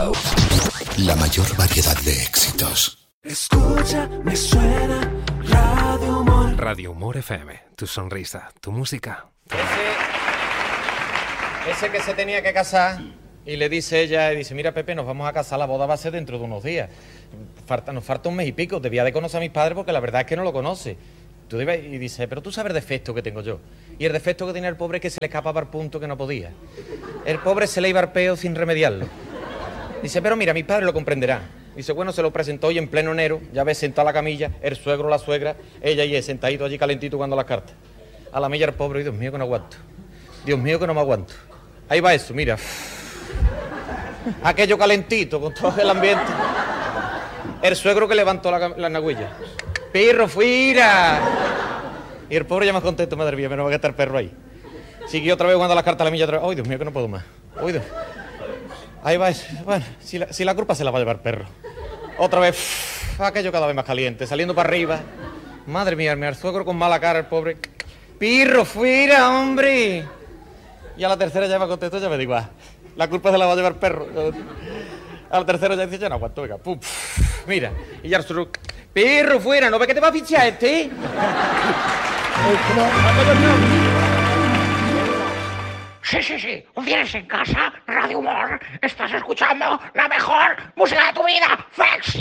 La mayor variedad de éxitos. Escucha, me suena Radio Humor. Radio Humor FM, tu sonrisa, tu música. Ese que se tenía que casar y le dice ella, y dice, mira Pepe, nos vamos a casar, la boda va a ser dentro de unos días. Nos falta un mes y pico, debía de conocer a mis padres porque la verdad es que no lo conoce. Y dice, pero tú sabes el defecto que tengo yo. Y el defecto que tenía el pobre es que se le escapaba al punto que no podía. El pobre se le iba al peo sin remediarlo. Dice, pero mira, mis padres lo comprenderán. Dice, bueno, se lo presentó hoy en pleno enero, ya ves, sentado a la camilla, el suegro, la suegra, ella y él, sentadito allí calentito jugando las cartas. A la milla el pobre, y Dios mío que no aguanto. Dios mío que no me aguanto. Ahí va eso, mira. Aquello calentito, con todo el ambiente. El suegro que levantó la nagüilla. ¡Pirro, fuera! Y el pobre ya más contento, madre mía, menos va a estar el perro ahí. Siguió otra vez jugando las cartas a la milla, otra vez. ¡Ay, Dios mío, que no puedo más! ¡Ay, Dios! Ahí va eso. Bueno, si la culpa se la va a llevar el perro. Otra vez, aquello cada vez más caliente, saliendo para arriba. Madre mía, el suegro con mala cara, el pobre. ¡Pirro, fuera, hombre! Y a la tercera ya va contento, ya me digo, la culpa se la va a llevar el perro. A la tercera ya dice, ya no aguanto, venga, pum, mira. Y ya el suegro, perro, fuera, ¿no ves que te va a fichar este? Sí. Un viernes en casa, Radio Humor. Estás escuchando la mejor música de tu vida. ¡Flexi!